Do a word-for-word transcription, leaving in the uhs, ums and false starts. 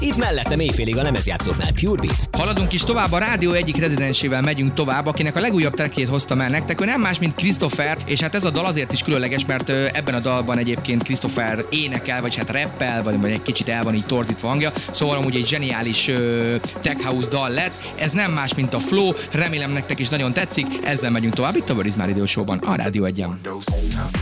Itt mellettem éjfélig a lemezjátszóknál Pure Beat. Haladunk is tovább, a rádió egyik rezidensével megyünk tovább, akinek a legújabb trackjét hoztam el nektek, ő nem más, mint Christopher, és hát ez a dal azért is különleges, mert ebben a dalban egyébként Christopher énekel, vagy hát rappel, vagy, vagy egy kicsit el van így torzítva hangja, szóval amúgy egy zseniális uh, tech house dal lett, ez nem más, mint a Flow, remélem nektek is nagyon tetszik, ezzel megyünk tovább itt a Where is My Radio Show-ban, a Rádió egyen.